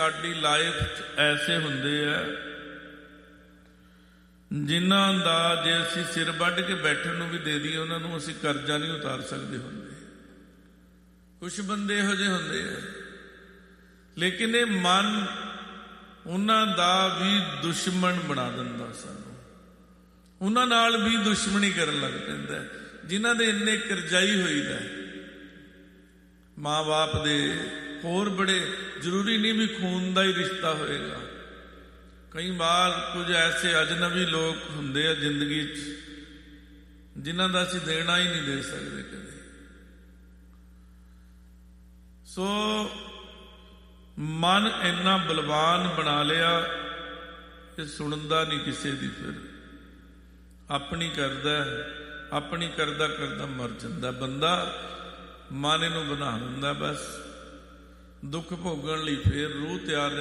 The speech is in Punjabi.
ਸਾਡੀ ਲਾਈਫ 'ਚ ਐਸੇ ਹੁੰਦੇ ਆ ਜਿਨ੍ਹਾਂ ਦਾ ਜੇ ਅਸੀਂ ਸਿਰ ਵੱਢ ਕੇ ਬੈਠਣ ਨੂੰ ਵੀ ਦੇ ਦਈਏ ਉਹਨਾਂ ਨੂੰ ਅਸੀਂ ਕਰਜ਼ਾ ਨਹੀਂ ਉਤਾਰ ਸਕਦੇ ਹੁੰਦੇ। ਕੁਛ ਬੰਦੇ ਇਹੋ ਜਿਹੇ ਹੁੰਦੇ ਆ, ਲੇਕਿਨ ਇਹ ਮਨ ਉਹਨਾਂ ਦਾ ਵੀ ਦੁਸ਼ਮਣ ਬਣਾ ਦਿੰਦਾ ਸਾਨੂੰ, ਉਹਨਾਂ ਨਾਲ ਵੀ ਦੁਸ਼ਮਣੀ ਕਰਨ ਲੱਗ ਪੈਂਦਾ ਜਿਨ੍ਹਾਂ ਦੇ ਇੰਨੇ ਕਰਜ਼ਾਈ ਹੋਈਦਾ। ਮਾਂ ਬਾਪ ਦੇ ਹੋਰ ਬੜੇ ਜ਼ਰੂਰੀ ਨਹੀਂ ਵੀ ਖੂਨ ਦਾ ਹੀ ਰਿਸ਼ਤਾ ਹੋਏਗਾ, ਕਈ ਵਾਰ ਕੁਝ ਐਸੇ ਅਜਨਬੀ ਲੋਕ ਹੁੰਦੇ ਆ ਜ਼ਿੰਦਗੀ 'ਚ ਜਿਨ੍ਹਾਂ ਦਾ ਅਸੀਂ ਦੇਣਾ ਹੀ ਨਹੀਂ ਦੇ ਸਕਦੇ ਕਦੇ। ਸੋ ਮਨ ਇੰਨਾ ਬਲਵਾਨ ਬਣਾ ਲਿਆ ਕਿ ਸੁਣਦਾ ਨਹੀਂ ਕਿਸੇ ਦੀ, ਫਿਰ ਆਪਣੀ ਕਰਦਾ ਕਰਦਾ ਮਰ ਜਾਂਦਾ ਬੰਦਾ। ਮਨ ਇਹਨੂੰ ਬਣਾ ਦਿੰਦਾ, ਬਸ ਦੁੱਖ ਭੋਗਣ ਲਈ ਫਿਰ ਰੂਹ ਤਿਆਰ